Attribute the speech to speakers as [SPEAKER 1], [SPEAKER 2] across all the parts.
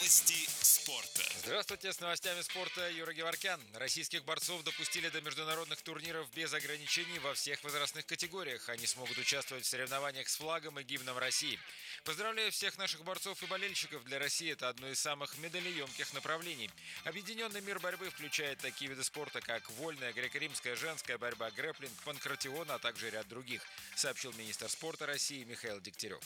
[SPEAKER 1] Новости спорта.
[SPEAKER 2] Здравствуйте, с новостями спорта Юра Геворкян. Российских борцов допустили до международных турниров без ограничений во всех возрастных категориях. Они смогут участвовать в соревнованиях с флагом и гимном России. Поздравляю всех наших борцов и болельщиков. Для России это одно из самых медалеемких направлений. Объединенный мир борьбы включает такие виды спорта, как вольная, греко-римская, женская борьба, грэпплинг, панкратион, а также ряд других, сообщил министр спорта России Михаил Дегтярев.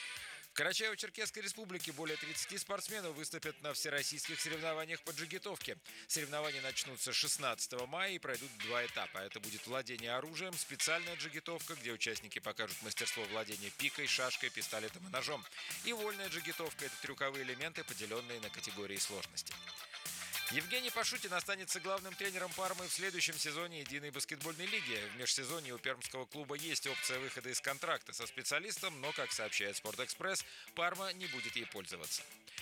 [SPEAKER 2] В Карачаево-Черкесской республике более 30 спортсменов выступят на всероссийских соревнованиях по джигитовке. Соревнования начнутся 16 мая и пройдут два этапа. Это будет владение оружием, специальная джигитовка, где участники покажут мастерство владения пикой, шашкой, пистолетом и ножом. И вольная джигитовка – это трюковые элементы, поделенные на категории сложности. Евгений Пашутин останется главным тренером Пармы в следующем сезоне единой баскетбольной лиги. В межсезонье у пермского клуба есть опция выхода из контракта со специалистом, но, как сообщает «Спортэкспресс», Парма не будет ей пользоваться.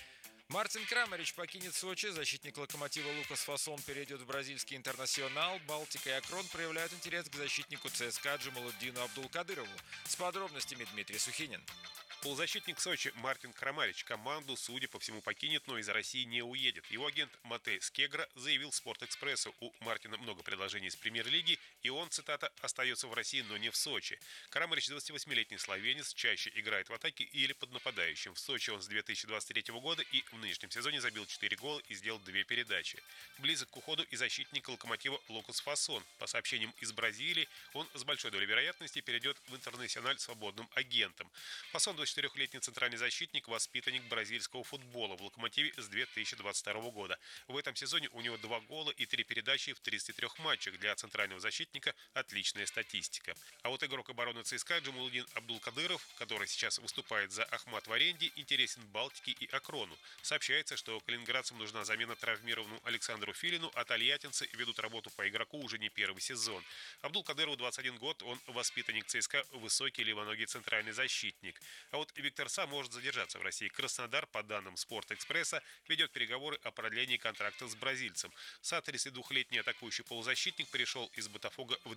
[SPEAKER 2] Мартин Крамарич покинет Сочи, защитник «Локомотива» Лукас Фасон перейдет в бразильский «Интернасьонал», Балтика и Акрон проявляют интерес к защитнику ЦСКА Джамалуддину Абдулкадырову. С подробностями Дмитрий Сухинин.
[SPEAKER 3] Полузащитник Сочи Мартин Крамарич команду, судя по всему, покинет, но из России не уедет. Его агент Матей Скегра заявил «Спортэкспрессу», у Мартина много предложений из премьер-лиги, и он, цитата, «остается в России, но не в Сочи». Крамарич, 28-летний словенец, чаще играет в атаке или под нападающим. В Сочи он с 2023 года и в нынешнем сезоне забил 4 гола и сделал 2 передачи. Близок к уходу и защитник «Локомотива» Лукас Фасон. По сообщениям из Бразилии, он с большой долей вероятности перейдет в «Интернасьонал» свободным агентом. Фасон, 24-летний центральный защитник, воспитанник бразильского футбола в «Локомотиве» с 2022 года. В этом сезоне у него 2 гола и 3 передачи в 33 матчах. Для центрального защитника отличная статистика. А вот игрок обороны ЦСКА Джамалуддин Абдулкадыров, который сейчас выступает за Ахмат в аренде, интересен Балтике и Акрону. Сообщается, что калининградцам нужна замена травмированному Александру Филину, а тольяттинцы ведут работу по игроку уже не первый сезон. Абдулкадырову 21 год, он воспитанник ЦСКА, высокий левоногий центральный защитник. А вот Виктор Са может задержаться в России. Краснодар, по данным «Спортэкспресса», ведет переговоры о продлении контракта с бразильцем. Са, 32-летний атакующий полузащитник, перешел из «Ботафога» в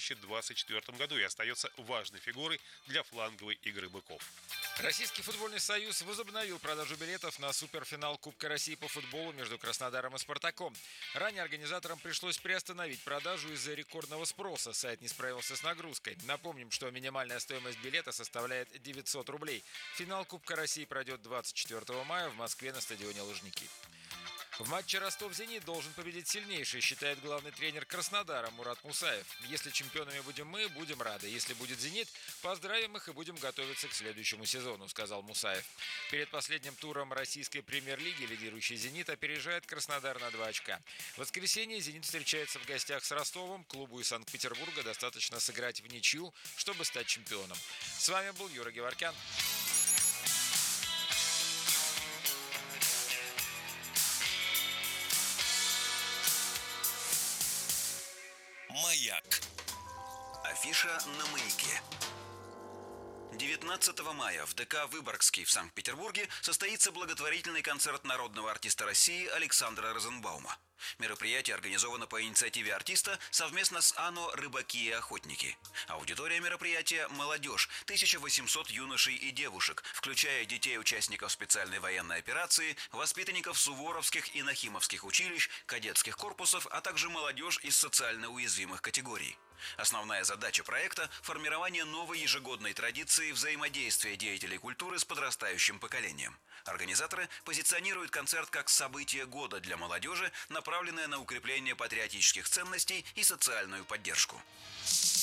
[SPEAKER 3] 2024 году и остается важной фигурой для фланговой игры быков.
[SPEAKER 2] Российский футбольный союз возобновил продажу билетов на суперфинал Кубка России по футболу между Краснодаром и Спартаком. Ранее организаторам пришлось приостановить продажу из-за рекордного спроса. Сайт не справился с нагрузкой. Напомним, что минимальная стоимость билета составляет 900 рублей. Финал Кубка России пройдет 24 мая в Москве на стадионе Лужники. В матче Ростов-Зенит должен победить сильнейший, считает главный тренер Краснодара Мурат Мусаев. Если чемпионами будем мы, будем рады. Если будет «Зенит», поздравим их и будем готовиться к следующему сезону, сказал Мусаев. Перед последним туром российской премьер-лиги лидирующий «Зенит» опережает Краснодар на 2 очка. В воскресенье «Зенит» встречается в гостях с Ростовом. Клубу из Санкт-Петербурга достаточно сыграть в ничью, чтобы стать чемпионом. С вами был Юра Геворкян.
[SPEAKER 1] Маяк.
[SPEAKER 4] Афиша на маяке. 19 мая в ДК «Выборгский» в Санкт-Петербурге состоится благотворительный концерт народного артиста России Александра Розенбаума. Мероприятие организовано по инициативе артиста совместно с АНО «Рыбаки и охотники». Аудитория мероприятия – молодежь, 1800 юношей и девушек, включая детей участников специальной военной операции, воспитанников суворовских и нахимовских училищ, кадетских корпусов, а также молодежь из социально уязвимых категорий. Основная задача проекта – формирование новой ежегодной традиции взаимодействия деятелей культуры с подрастающим поколением. Организаторы позиционируют концерт как событие года для молодежи, направленное на укрепление патриотических ценностей и социальную поддержку.